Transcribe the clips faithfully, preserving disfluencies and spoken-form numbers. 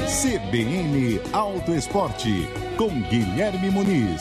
C B N Auto Esporte, com Guilherme Muniz.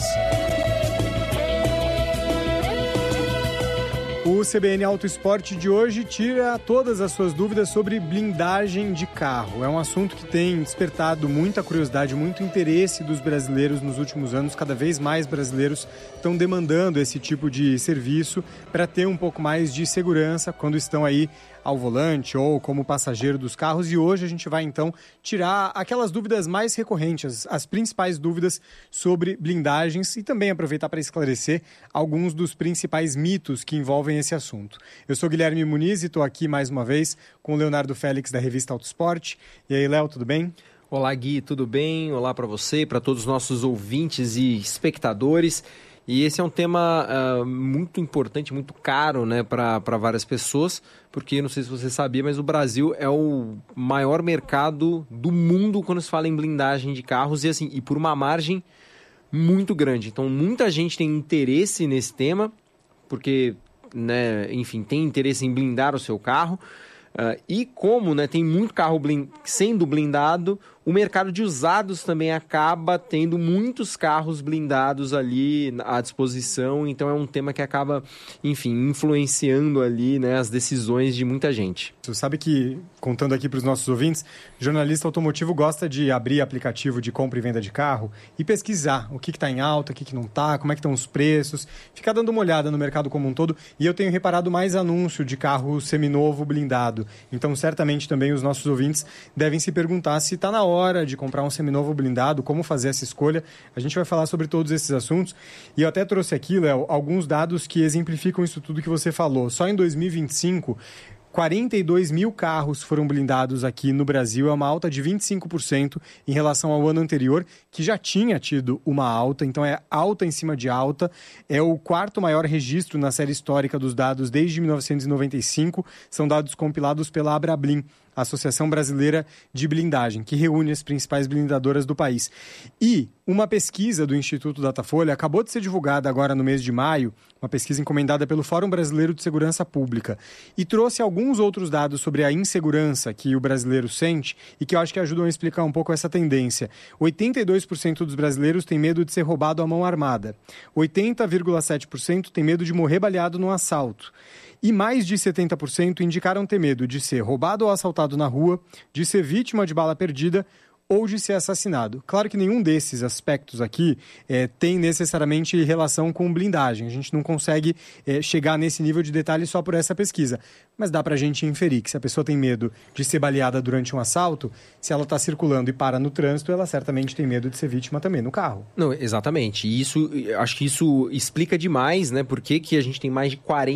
O C B N Auto Esporte de hoje tira todas as suas dúvidas sobre blindagem de carro. É um assunto que tem despertado muita curiosidade, muito interesse dos brasileiros nos últimos anos. Cada vez mais brasileiros estão demandando esse tipo de serviço para ter um pouco mais de segurança quando estão aí ao volante ou como passageiro dos carros. E hoje a gente vai então tirar aquelas dúvidas mais recorrentes, as principais dúvidas sobre blindagens, e também aproveitar para esclarecer alguns dos principais mitos que envolvem esse assunto. Eu sou Guilherme Muniz e estou aqui mais uma vez com o Leonardo Félix, da revista Auto Esporte. E aí, Léo, tudo bem? Olá, Gui, tudo bem? Olá para você, para todos os nossos ouvintes e espectadores. E esse é um tema uh, muito importante, muito caro, né, para várias pessoas, porque não sei se você sabia, mas o Brasil é o maior mercado do mundo quando se fala em blindagem de carros, e assim, e por uma margem muito grande. Então, muita gente tem interesse nesse tema, porque, né, enfim, tem interesse em blindar o seu carro. Uh, e como, né, tem muito carro blind... sendo blindado, o mercado de usados também acaba tendo muitos carros blindados ali à disposição. Então é um tema que acaba, enfim, influenciando ali, né, as decisões de muita gente. Você sabe que, contando aqui para os nossos ouvintes, jornalista automotivo gosta de abrir aplicativo de compra e venda de carro e pesquisar o que está em alta, o que, que não está, como é que estão os preços, ficar dando uma olhada no mercado como um todo. E eu tenho reparado mais anúncio de carro seminovo blindado. Então, certamente também os nossos ouvintes devem se perguntar se está na hora de comprar um seminovo blindado, como fazer essa escolha. A gente vai falar sobre todos esses assuntos. E eu até trouxe aqui, Léo, alguns dados que exemplificam isso tudo que você falou. Só em dois mil e vinte e cinco... quarenta e dois mil carros foram blindados aqui no Brasil, é uma alta de vinte e cinco por cento em relação ao ano anterior, que já tinha tido uma alta, então é alta em cima de alta. É o quarto maior registro na série histórica dos dados desde mil novecentos e noventa e cinco, são dados compilados pela Abrablin, a Associação Brasileira de Blindagem, que reúne as principais blindadoras do país. E uma pesquisa do Instituto Datafolha acabou de ser divulgada agora no mês de maio, uma pesquisa encomendada pelo Fórum Brasileiro de Segurança Pública, e trouxe alguns outros dados sobre a insegurança que o brasileiro sente e que eu acho que ajudam a explicar um pouco essa tendência. oitenta e dois por cento dos brasileiros têm medo de ser roubado à mão armada. oitenta vírgula sete por cento têm medo de morrer baleado num assalto. E mais de setenta por cento indicaram ter medo de ser roubado ou assaltado na rua, de ser vítima de bala perdida ou de ser assassinado. Claro que nenhum desses aspectos aqui é, tem necessariamente relação com blindagem. A gente não consegue é, chegar nesse nível de detalhe só por essa pesquisa. Mas dá pra gente inferir que se a pessoa tem medo de ser baleada durante um assalto, se ela está circulando e para no trânsito, ela certamente tem medo de ser vítima também no carro. Não, exatamente. E isso, acho que isso explica demais, né, por que que a gente tem mais de quarenta